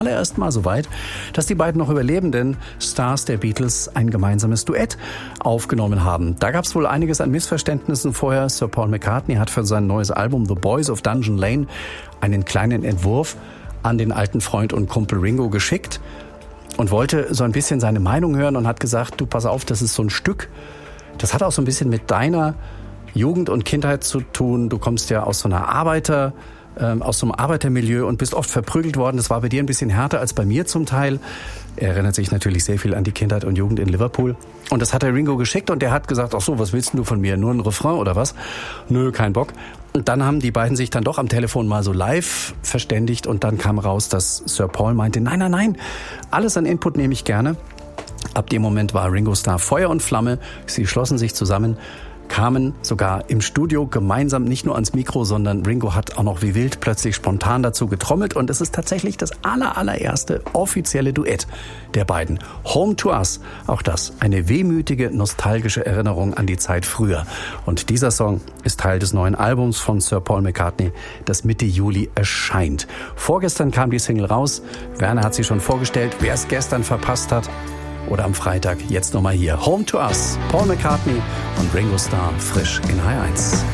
allererst mal so weit, dass die beiden noch überlebenden Stars der Beatles ein gemeinsames Duett aufgenommen haben. Da gab es wohl einiges an Missverständnissen vorher. Sir Paul McCartney hat für sein neues Album The Boys of Dungeon Lane einen kleinen Entwurf an den alten Freund und Kumpel Ringo geschickt und wollte so ein bisschen seine Meinung hören und hat gesagt, du pass auf, das ist so ein Stück, das hat auch so ein bisschen mit deiner Jugend und Kindheit zu tun. Du kommst ja aus so einem Arbeitermilieu und bist oft verprügelt worden. Das war bei dir ein bisschen härter als bei mir zum Teil. Er erinnert sich natürlich sehr viel an die Kindheit und Jugend in Liverpool. Und das hat der Ringo geschickt und der hat gesagt, ach so, was willst du von mir? Nur ein Refrain oder was? Nö, kein Bock. Und dann haben die beiden sich dann doch am Telefon mal so live verständigt und dann kam raus, dass Sir Paul meinte, nein, alles an Input nehme ich gerne. Ab dem Moment war Ringo Starr Feuer und Flamme. Sie schlossen sich zusammen, kamen sogar im Studio gemeinsam nicht nur ans Mikro, sondern Ringo hat auch noch wie wild plötzlich spontan dazu getrommelt und es ist tatsächlich das allererste offizielle Duett der beiden. Home to Us, auch das eine wehmütige, nostalgische Erinnerung an die Zeit früher. Und dieser Song ist Teil des neuen Albums von Sir Paul McCartney, das Mitte Juli erscheint. Vorgestern kam die Single raus, Werner hat sie schon vorgestellt, wer es gestern verpasst hat, oder am Freitag, jetzt nochmal hier. Home to Us, Paul McCartney und Ringo Starr, frisch in H1.